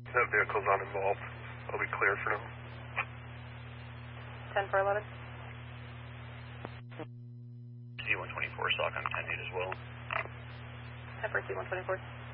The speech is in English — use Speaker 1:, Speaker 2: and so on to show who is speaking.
Speaker 1: That vehicle's not involved. I'll be clear for now.
Speaker 2: 10 for 11.
Speaker 3: C-124 stock on 10-8 as well.
Speaker 2: 10 for C-124.